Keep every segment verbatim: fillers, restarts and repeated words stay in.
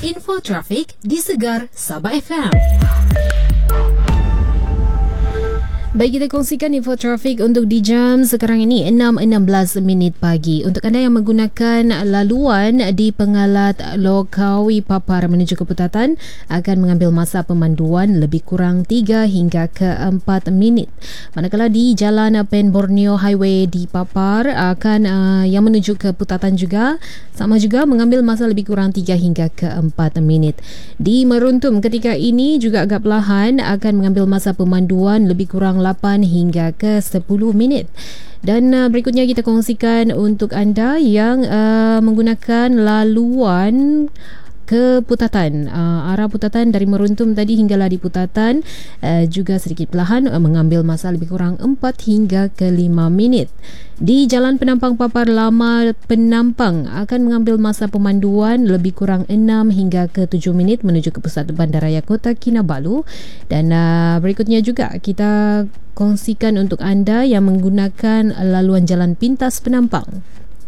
Info trafik di Segar Sabah F M. Baik, kita kongsikan info trafik untuk di jam sekarang ini enam enam belas minit pagi. Untuk anda yang menggunakan laluan di Pengalat Lokawi Papar menuju ke Putatan akan mengambil masa pemanduan lebih kurang tiga hingga ke empat minit. Manakala di Jalan Pen Borneo Highway di Papar akan uh, yang menuju ke Putatan juga sama juga mengambil masa lebih kurang tiga hingga ke empat minit. Di Meruntum ketika ini juga agak perlahan akan mengambil masa pemanduan lebih kurang lapan hingga ke sepuluh minit. Dan uh, berikutnya kita kongsikan untuk anda yang uh, menggunakan laluan ke Putatan, uh, arah Putatan dari Meruntum tadi hinggalah di Putatan uh, juga sedikit perlahan uh, mengambil masa lebih kurang empat hingga ke lima minit. Di Jalan Penampang Papar Lama Penampang akan mengambil masa pemanduan lebih kurang enam hingga ke tujuh minit menuju ke pusat bandaraya Kota Kinabalu. Dan uh, berikutnya juga kita kongsikan untuk anda yang menggunakan laluan Jalan Pintas Penampang.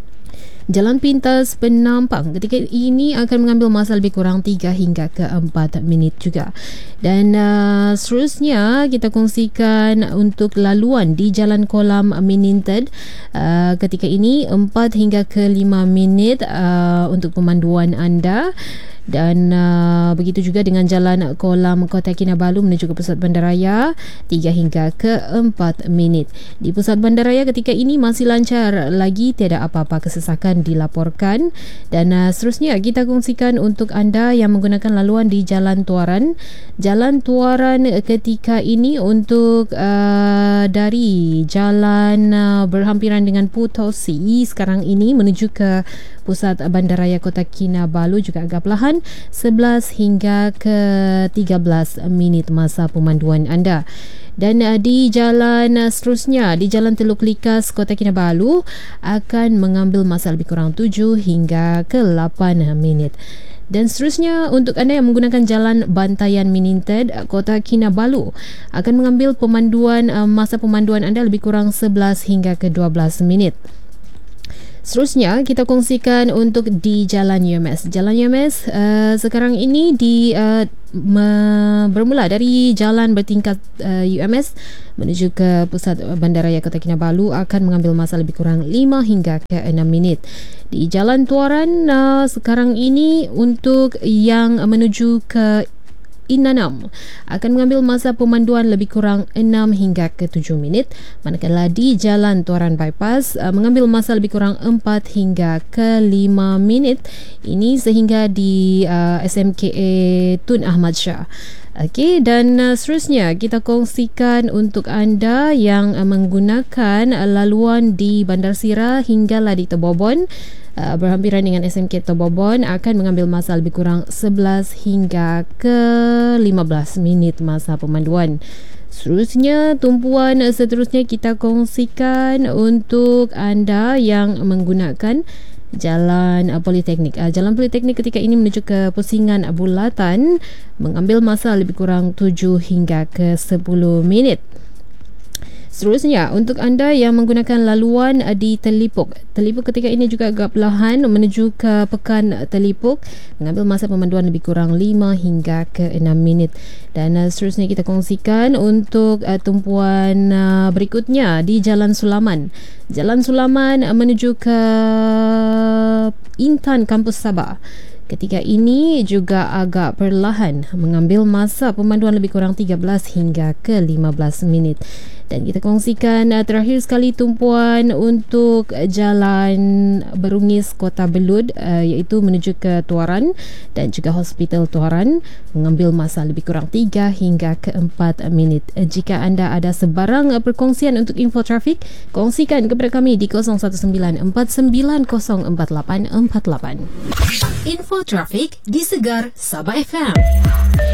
Jalan Pintas Penampang ketika ini akan mengambil masa lebih kurang tiga hingga ke empat minit juga. Dan uh, seterusnya kita kongsikan untuk laluan di Jalan Kolam Mininted uh, ketika ini empat hingga ke lima minit uh, untuk pemanduan anda. Dan uh, begitu juga dengan Jalan Kolam Kota Kinabalu menuju ke pusat bandaraya tiga hingga ke empat minit. Di pusat bandaraya ketika ini masih lancar lagi, tiada apa-apa kesesakan dilaporkan. Dan uh, seterusnya kita kongsikan untuk anda yang menggunakan laluan di Jalan Tuaran. Jalan Tuaran ketika ini untuk uh, dari jalan uh, berhampiran dengan Putosi sekarang ini menuju ke pusat bandaraya Kota Kinabalu juga agak perlahan sebelas hingga ke tiga belas minit masa pemanduan anda. Dan uh, di jalan uh, seterusnya di Jalan Teluk Likas Kota Kinabalu akan mengambil masa lebih kurang tujuh hingga ke lapan minit. Dan seterusnya untuk anda yang menggunakan Jalan Bantayan Mininted Kota Kinabalu akan mengambil pemanduan uh, masa pemanduan anda lebih kurang sebelas hingga ke dua belas minit. Seterusnya kita kongsikan untuk di Jalan U M S. Jalan U M S uh, sekarang ini di uh, me- bermula dari jalan bertingkat uh, U M S menuju ke pusat bandaraya Kota Kinabalu akan mengambil masa lebih kurang lima hingga ke enam minit. Di Jalan Tuaran uh, sekarang ini untuk yang menuju ke Inanam akan mengambil masa pemanduan lebih kurang enam hingga ke tujuh minit. Manakala di Jalan Tuaran Bypass uh, mengambil masa lebih kurang empat hingga ke lima minit. Ini sehingga di uh, S M K A Tun Ahmad Shah. Okey, dan uh, seterusnya kita kongsikan untuk anda yang uh, menggunakan uh, laluan di Bandar Sira hinggalah di Tebobon uh, berhampiran dengan S M K Tebobon akan mengambil masa lebih kurang sebelas hingga ke lima belas minit masa pemanduan. Seterusnya, tumpuan seterusnya kita kongsikan untuk anda yang menggunakan Jalan uh, Politeknik. Uh, Jalan Politeknik ketika ini menuju ke Pusingan Bulatan mengambil masa lebih kurang tujuh hingga ke sepuluh minit. Seterusnya, untuk anda yang menggunakan laluan uh, di Telipuk. Telipuk ketika ini juga agak perlahan menuju ke Pekan Telipuk mengambil masa pemanduan lebih kurang lima hingga ke enam minit. Dan uh, seterusnya kita kongsikan untuk uh, tumpuan uh, berikutnya di Jalan Sulaman. Jalan Sulaman uh, menuju ke Intan Kampus Sabah. Ketika ini juga agak perlahan mengambil masa pemanduan lebih kurang tiga belas hingga ke lima belas minit. Dan kita kongsikan uh, terakhir sekali tumpuan untuk Jalan Berungis Kota Belud uh, iaitu menuju ke Tuaran dan juga Hospital Tuaran mengambil masa lebih kurang tiga hingga ke empat minit. Uh, jika anda ada sebarang uh, perkongsian untuk info trafik, kongsikan kepada kami di kosong satu sembilan empat sembilan kosong empat lapan empat lapan. Info trafik di Segar Sabah F M.